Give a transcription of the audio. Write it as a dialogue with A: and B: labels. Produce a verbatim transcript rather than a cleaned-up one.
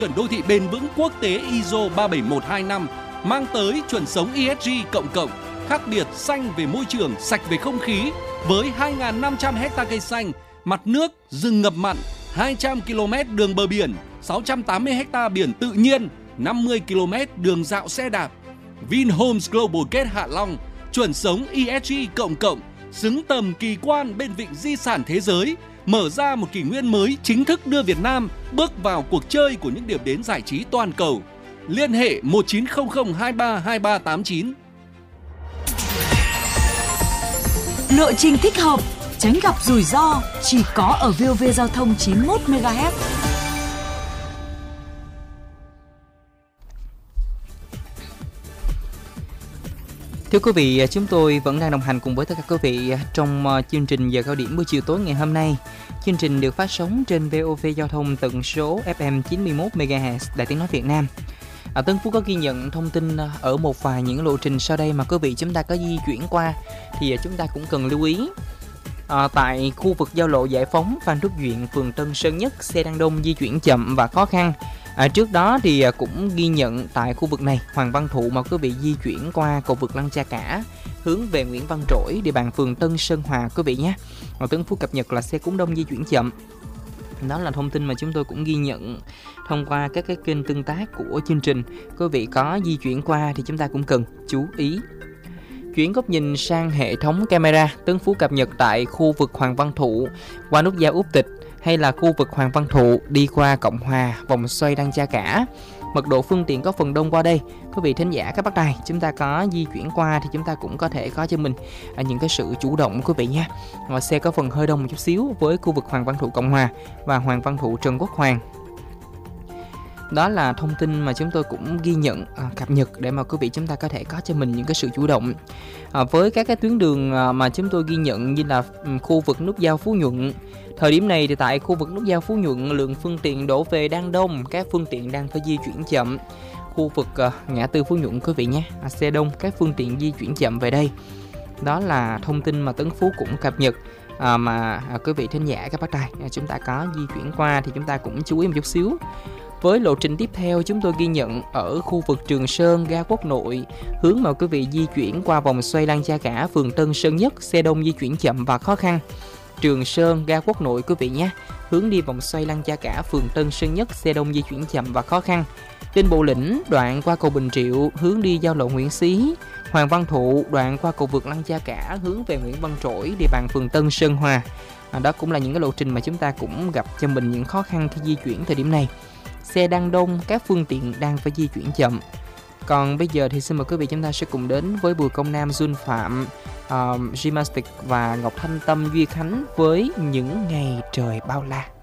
A: Chuẩn đô thị bền vững quốc tế i ét o ba bảy một hai năm mang tới chuẩn sống e ét giê cộng cộng, khác biệt xanh về môi trường, sạch về không khí với hai nghìn năm trăm hecta cây xanh, mặt nước, rừng ngập mặn, hai trăm ki lô mét đường bờ biển, sáu trăm tám mươi hecta biển tự nhiên, năm mươi ki lô mét đường dạo xe đạp. Vinhomes Global Gate Hạ Long, chuẩn sống e ét giê cộng cộng, xứng tầm kỳ quan bên vịnh di sản thế giới, mở ra một kỷ nguyên mới chính thức đưa Việt Nam bước vào cuộc chơi của những điểm đến giải trí toàn cầu. Liên hệ một chín không không hai ba hai ba tám chín.
B: Lộ trình thích hợp, tránh gặp rủi ro chỉ có ở vê o vê Giao thông chín mươi mốt mê ga héc.
C: Thưa quý vị, chúng tôi vẫn đang đồng hành cùng với tất cả quý vị trong chương trình giờ cao điểm buổi chiều tối ngày hôm nay. Chương trình được phát sóng trên vê o vê Giao thông tần số ép em chín mươi mốt mê ga héc Đài Tiếng nói Việt Nam. À, Tân Phú có ghi nhận thông tin ở một vài những lộ trình sau đây mà quý vị chúng ta có di chuyển qua thì chúng ta cũng cần lưu ý. À, tại khu vực giao lộ Giải Phóng, Phan Thúc Duyện, phường Tân Sơn Nhất, xe đang đông, di chuyển chậm và khó khăn. À, trước đó thì cũng ghi nhận tại khu vực này Hoàng Văn Thụ mà quý vị di chuyển qua cầu vượt Lăng Cha Cả hướng về Nguyễn Văn Trỗi, địa bàn phường Tân Sơn Hòa quý vị nhé. Và Tân Phú cập nhật là xe cũng đông, di chuyển chậm. Đó là thông tin mà chúng tôi cũng ghi nhận thông qua các cái kênh tương tác của chương trình. Quý vị có di chuyển qua thì chúng ta cũng cần chú ý. Chuyển góc nhìn sang hệ thống camera, Tân Phú cập nhật tại khu vực Hoàng Văn Thụ qua nút giao Út Tịch hay là khu vực Hoàng Văn Thụ đi qua Cộng Hòa, vòng xoay Lăng Cha Cả. Mật độ phương tiện có phần đông qua đây. Quý vị thính giả các bác đài, chúng ta có di chuyển qua thì chúng ta cũng có thể có cho mình những cái sự chủ động quý vị nha. Và xe có phần hơi đông một chút xíu với khu vực Hoàng Văn Thụ Cộng Hòa và Hoàng Văn Thụ Trần Quốc Hoàng. Đó là thông tin mà chúng tôi cũng ghi nhận, à, cập nhật để mà quý vị chúng ta có thể có cho mình những cái sự chủ động. À, với các cái tuyến đường à, mà chúng tôi ghi nhận như là um, khu vực nút giao Phú Nhuận. Thời điểm này thì tại khu vực nút giao Phú Nhuận lượng phương tiện đổ về đang đông, các phương tiện đang phải di chuyển chậm. Khu vực à, ngã tư Phú Nhuận quý vị nhé, à, xe đông, các phương tiện di chuyển chậm về đây. Đó là thông tin mà Tấn Phú cũng cập nhật. À, mà à, quý vị thính giả các bác đài, à, chúng ta có di chuyển qua thì chúng ta cũng chú ý một chút xíu. Với lộ trình tiếp theo chúng tôi ghi nhận ở khu vực Trường Sơn, ga Quốc Nội, hướng mà quý vị di chuyển qua vòng xoay Lăng Cha Cả, phường Tân Sơn Nhất, xe đông di chuyển chậm và khó khăn. Trường Sơn, ga Quốc Nội quý vị nhé, hướng đi vòng xoay Lăng Cha Cả, phường Tân Sơn Nhất, xe đông di chuyển chậm và khó khăn. Đinh Bộ Lĩnh, đoạn qua cầu Bình Triệu, hướng đi giao lộ Nguyễn Xí. Hoàng Văn Thụ, đoạn qua cầu vượt Lăng Cha Cả, hướng về Nguyễn Văn Trỗi, địa bàn phường Tân Sơn Hòa. À, đó cũng là những cái lộ trình mà chúng ta cũng gặp cho mình những khó khăn khi di chuyển thời điểm này. Xe đang đông, các phương tiện đang phải di chuyển chậm. Còn bây giờ thì xin mời quý vị chúng ta sẽ cùng đến với Bùi Công Nam, Jun Phạm, uh, Gymnastics và Ngọc Thanh Tâm, Duy Khánh với Những Ngày Trời Bao La.